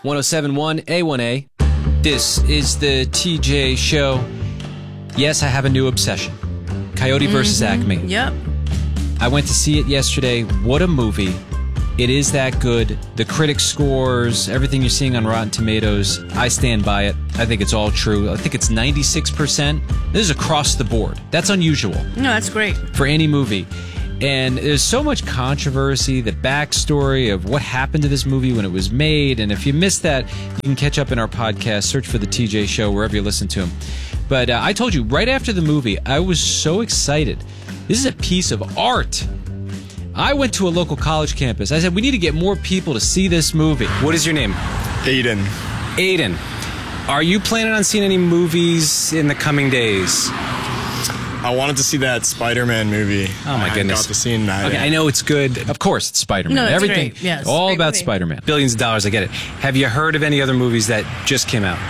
1071 A1A. This is the TJ Show. Yes, I have a new obsession. Coyote versus Acme. Yep. I went to see it yesterday. What a movie. It is that good. The critic scores, everything you're seeing on Rotten Tomatoes, I stand by it. I think it's all true. I think it's 96%. This is across the board. That's unusual. No, that's great. For any movie. And there's so much controversy, the backstory of what happened to this movie when it was made. And if you missed that, you can catch up in our podcast. Search for The TJ Show wherever you listen to them. But I told you, right after the movie, I was so excited. This is a piece of art. I went to a local college campus. I said, we need to get more people to see this movie. What is your name? Aiden. Aiden. Are you planning on seeing any movies in the coming days? I wanted to see that Spider-Man movie. Oh my goodness. I got to see that. Okay, I know it's good. Of course, it's Spider-Man. No, it's Everything. great. Yes, all great about movie. Spider-Man. Billions of dollars, I get it. Have you heard of any other movies that just came out?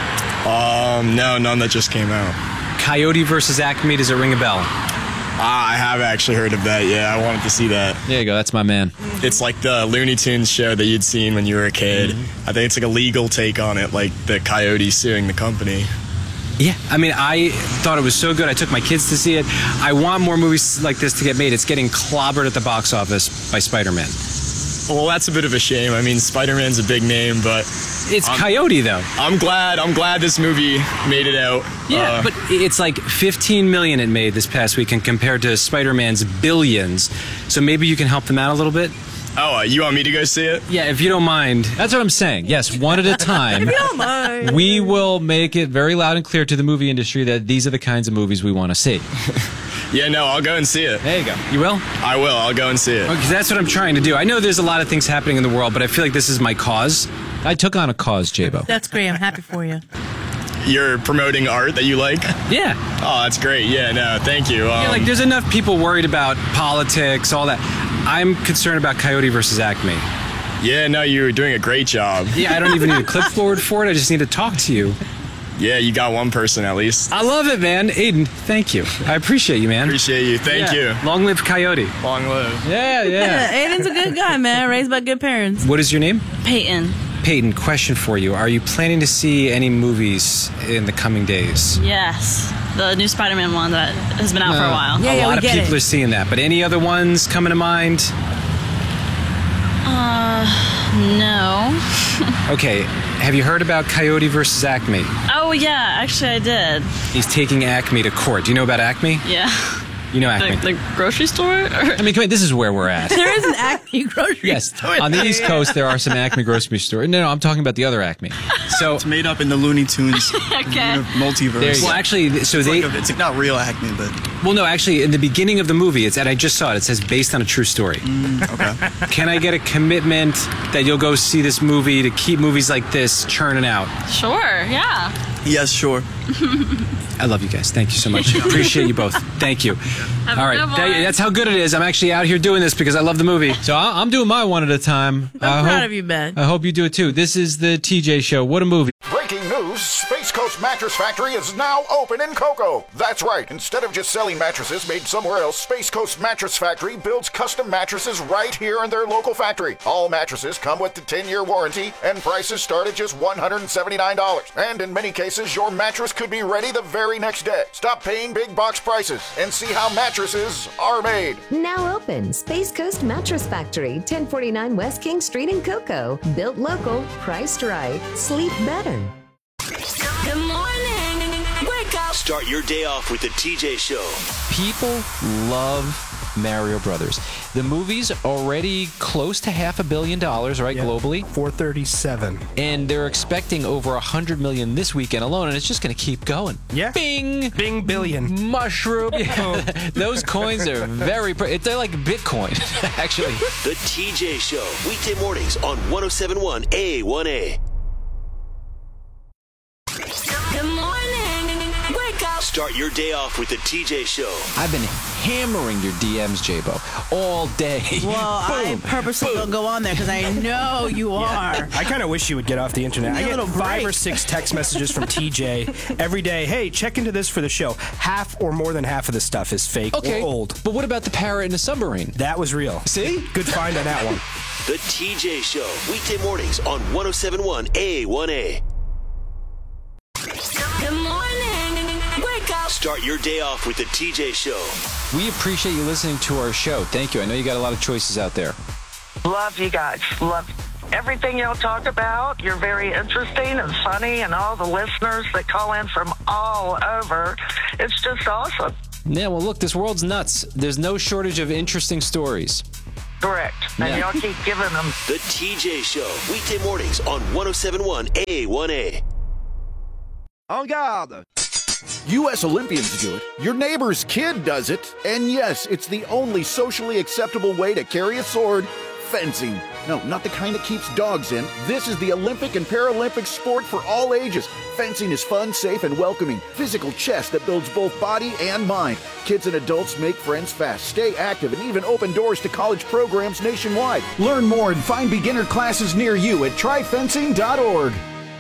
No, none that just came out. Coyote versus Acme, does it ring a bell? I have actually heard of that. Yeah, I wanted to see that. There you go, that's my man. It's like the Looney Tunes show that you'd seen when you were a kid. I think it's like a legal take on it, like the Coyote suing the company. Yeah, I mean, I thought it was so good. I took my kids to see it. I want more movies like this to get made. It's getting clobbered at the box office by Spider-Man. Well, that's a bit of a shame. I mean, Spider-Man's a big name, but It's Coyote, though. I'm glad this movie made it out. Yeah, but it's like 15 million it made this past weekend compared to Spider-Man's billions. So maybe you can help them out a little bit? Oh, you want me to go see it? Yeah, if you don't mind. That's what I'm saying. Yes, one at a time. If you don't mind. We will make it very loud and clear to the movie industry that these are the kinds of movies we want to see. Yeah, no, I'll go and see it. There you go. You will? I will. I'll go and see it. Because that's what I'm trying to do. I know there's a lot of things happening in the world, but I feel like this is my cause. I took on a cause, J-Bo. That's great. I'm happy for you. You're promoting art that you like? Yeah. Oh, that's great. Yeah, no, thank you. Yeah, like there's enough people worried about politics, all that. I'm concerned about Coyote versus Acme. Yeah, no, you're doing a great job. Yeah, I don't even need a clip forward for it. I just need to talk to you. Yeah, you got one person at least. I love it, man. Aiden, thank you. I appreciate you, man. Appreciate you. Thank you. Long live Coyote. Long live. Yeah, yeah. Aiden's a good guy, man. Raised by good parents. What is your name? Peyton. Peyton, question for you. Are you planning to see any movies in the coming days? Yes. The new Spider-Man one that has been out for a while. Yeah, a lot of we get people it. are seeing that. But any other ones coming to mind? No. Okay. Have you heard about Coyote versus Acme? Oh, yeah. Actually, I did. He's taking Acme to court. Do you know about Acme? Yeah. You know Acme. The grocery store? I mean, come on, this is where we're at. There is an Acme grocery Yes, store. on the East Coast there are some Acme grocery stores. No, I'm talking about the other Acme. So, It's made up in the Looney Tunes Okay. multiverse. there you go. Well, actually, so it's, they. like it's not real Acme, but Well, no, actually, in the beginning of the movie, and I just saw it. It says based on a true story. okay. Can I get a commitment that you'll go see this movie to keep movies like this churning out? Sure, yeah. Yes, sure. I love you guys. Thank you so much. Appreciate you both. Thank you. Have All a right, good one. that's how good it is. I'm actually out here doing this because I love the movie. So I'm doing my one at a time. I'm proud of you, Ben. I hope you do it too. This is the TJ Show. What a movie. Breaking news, Space Coast Mattress Factory is now open in Cocoa. That's right. Instead of just selling mattresses made somewhere else, Space Coast Mattress Factory builds custom mattresses right here in their local factory. All mattresses come with the 10-year warranty, and prices start at just $179. And in many cases, your mattress could be ready the very next day. Stop paying big box prices and see how mattresses are made. Now open, Space Coast Mattress Factory, 1049 West King Street in Cocoa. Built local, priced right, sleep better. Good morning. Wake up. Start your day off with the TJ Show. People love Mario Brothers. The movie's already close to $500 million, right, globally? 437. And they're expecting over 100 million this weekend alone, and it's just going to keep going. Yeah. Bing! Bing billion. Mushroom. Yeah. Those coins are very... They're like Bitcoin, actually. The TJ Show. Weekday mornings on 1071 A1A. Good morning. Wake up. Start your day off with the TJ Show. I've been hammering your DMs, J-Bo, all day. Well, I purposely don't go on there because I know you are. I kind of wish you would get off the internet. I Need a get little 5 or break. 6 text messages from TJ every day. Hey, check into this for the show. Half or more than half of the stuff is fake or old. But what about the parrot in the submarine? That was real. See? Good find on that one. The TJ Show, weekday mornings on 107.1 A1A. Good morning. Wake up. Start your day off with the TJ Show. We appreciate you listening to our show. Thank you. I know you got a lot of choices out there. Love you guys. Love everything y'all talk about. You're very interesting and funny, and all the listeners that call in from all over. It's just awesome. Yeah, well, look, this world's nuts. There's no shortage of interesting stories. Correct. And y'all keep giving them. The TJ Show, weekday mornings on 107.1 A1A. En garde! U.S. Olympians do it. Your neighbor's kid does it. And yes, it's the only socially acceptable way to carry a sword. Fencing. No, not the kind that keeps dogs in. This is the Olympic and Paralympic sport for all ages. Fencing is fun, safe, and welcoming. Physical chess that builds both body and mind. Kids and adults make friends fast, stay active, and even open doors to college programs nationwide. Learn more and find beginner classes near you at tryfencing.org.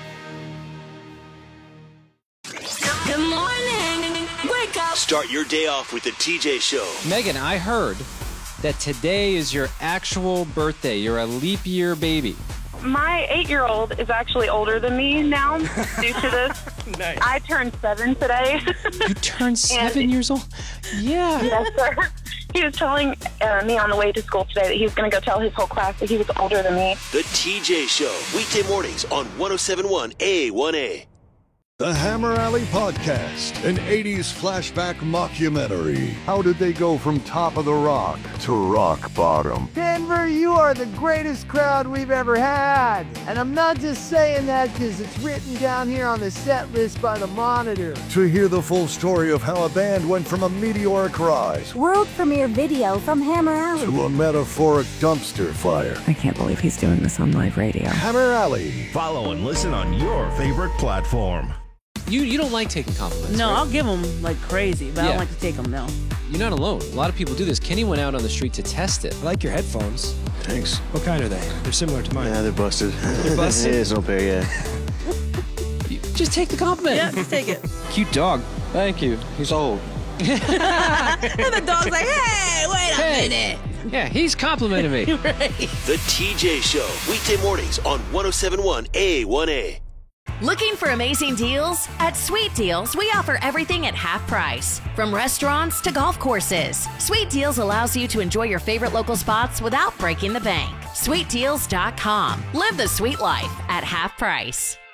Good morning. Wake up. Start your day off with the TJ Show. Megan, I heard that today is your actual birthday. You're a leap year baby. My 8-year-old is actually older than me now due to this. Nice. I turned 7 today. You turned 7 years old? Yeah. Yes, sir. He was telling me on the way to school today that he was going to go tell his whole class that he was older than me. The TJ Show, weekday mornings on 107.1 A1A. The Hammer Alley Podcast, an 80s flashback mockumentary. How did they go from top of the rock to rock bottom? Denver, you are the greatest crowd we've ever had. And I'm not just saying that because it's written down here on the set list by the Monitor. To hear the full story of how a band went from a meteoric rise world premiere video from Hammer Alley to a metaphoric dumpster fire. I can't believe he's doing this on live radio. Hammer Alley. Follow and listen on your favorite platform. You don't like taking compliments, No, right? I'll give them like crazy, but I don't like to take them, no. You're not alone. A lot of people do this. Kenny went out on the street to test it. I like your headphones. Thanks. What kind are they? They're similar to mine. Yeah, they're busted. They're busted? It's no pair yet. Just take the compliment. Yeah, just take it. Cute dog. Thank you. He's old. And the dog's like, hey, wait a minute. Yeah, he's complimenting me. Right. The TJ Show, weekday mornings on 107.1 A1A. Looking for amazing deals? At Sweet Deals, we offer everything at half price. From restaurants to golf courses, Sweet Deals allows you to enjoy your favorite local spots without breaking the bank. SweetDeals.com. Live the sweet life at half price.